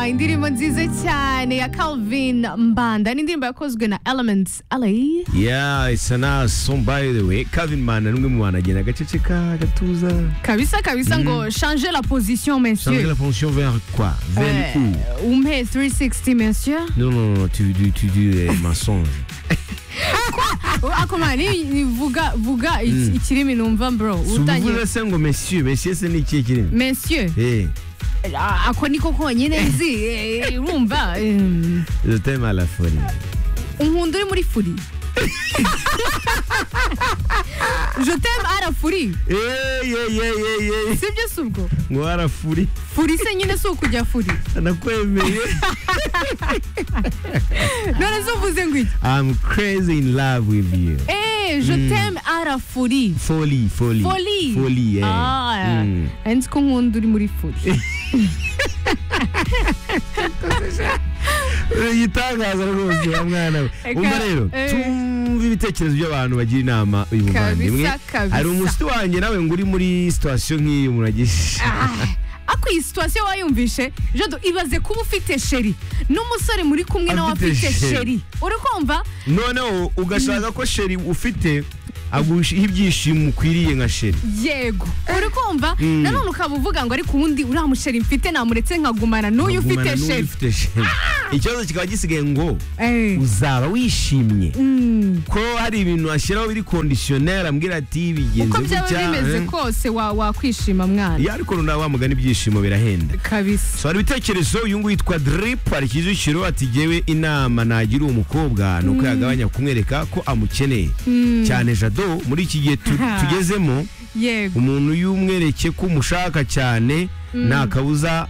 indirimbo nziza cyane ya Calvin Mbanda n'indirimbo yakozwe na Elements LA. Yeah, it's a nice song by the way. Calvin Mbanda n'umwe mu bana agenda gaceceka gatuza. Kabisa ngo changer la position monsieur. Changer la fonction vers quoi? Vers où? Umhe 360 monsieur. Non, tu dis des mensonges. Akomani vuga ikirimi numva bro. Utangiye ngo monsieur se ni iki kirimi? Monsieur. Ako niko konyine nzi urumva. Je t'aime à la folie. Unkunda uri muri furi. Je t'aime à la folie. Sibyo subwo. Ngo ara furi. Furi se nyine so kujya furi. Nakwemeye. None zo vuze ngo iki? I'm crazy in love with you. Je t'aime à la folie. Folie. Folie. Ends ko nkunda uri muri furi. Yitangaza rwose mwana we. Umva rero tumva ibitekerezo by'abantu bagira inama uyu muvandimwe. Hari umusiti wanjye nawe ngo uri muri situation nk'iyo muragisha. Ako iyi situation wayumvishe Jado ibaze kuba ufite sheri n'umusore muri kumwe nawe afite sheri uri kumva noneho ugashaka ko sheri ufite agushiha ibyishimo ukwiriye nka sheri yego uri kumva nanone ukaba uvuga ngo ariko ubundi uriya musheri mfite namuretse nkagumana n'uyu ufite sheri ikibazo kikaba gisigaye ngo uzaba wishimye ko hari ibintu ashyiraho biri conditionnel ambwira ati bigenze gutya uko byaba bimeze kose wakwishima mwana ya ariko nunda wamugana ibyishimo birahenda kabisa so hari ibitekerezo uyu nguyu yitwa Drip ari kizukiro ati jewe inama nagira umukobwa nuko yagabanya kumwereka ko amukeneye cyane Jado muri iki gihe tugezemo yego umuntu yumwereke ko umushaka cyane nakabuza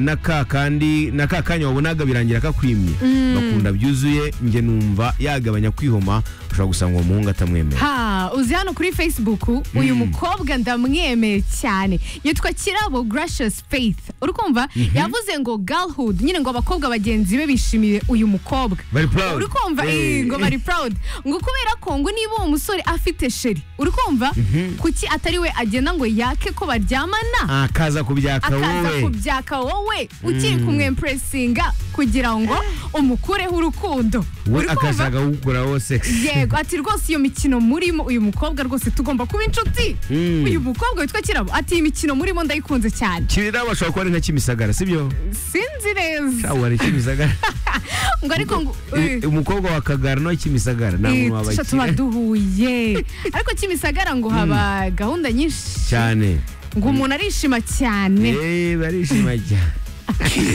nakakanya wabonaga birangira kakwimye bakunda byuzuye nge numva yagabanya kwihoma ushobora gusanga uwo muhungu atamwemera uzi hano kuri Facebook uyu mukobwa ndamwemeye cyane yitwa Kirabo Gracious Faith urikumva yavuze ngo girlhood nyine ngo abakobwa bagenzi be bishimiye uyu mukobwa urikumva ngo bari proud ngo kubera ko ngo niba uwo musore afite sheri urikumva kuki atari we agenda ngo yake ko baryamana akaza kubyaka wowe ukiri kumwempressinga kugira ngo umukureho urukundo akashaka gukuraho sex yego ati rwose iyo mikino murimo uyu mukobwa rwose tugomba kuba inshuti uyu mukobwa witwa Kirabo ati iyi mikino murimo ndayikunze cyane Kirabo ashobora kuba ari nka Kimisagara sibyo sinzi neza shawa ari Kimisagara ngo ariko umukobwa wa Kagara no Kimisagara namwe wabaki tubaduhuye ariko Kimisagara ngo haba gahunda nyinshi cyane ngo umuntu arishima cyane barishima cyane